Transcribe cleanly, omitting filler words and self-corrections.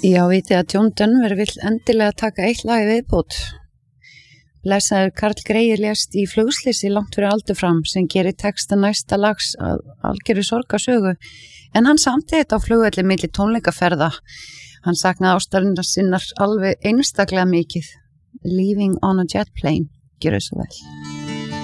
Já, vitið að John Denver vill endilega taka eitt lag í viðbót. Lesaður Karl Grey lést í flugslysi langt fyrir aldur fram sem gerir texta næsta lags að algjöru sorgarsögu, en hann samti þetta á flugvelli milli tónleikaferða. Hann saknaði ástarinnar sinnar alveg einstaklega mikið. Leaving on a jet plane, gjörðu svo vel.